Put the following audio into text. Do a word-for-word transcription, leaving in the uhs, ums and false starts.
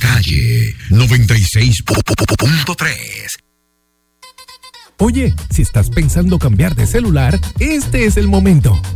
calle noventa y seis punto tres. Oye, si estás pensando cambiar de celular, este es el momento.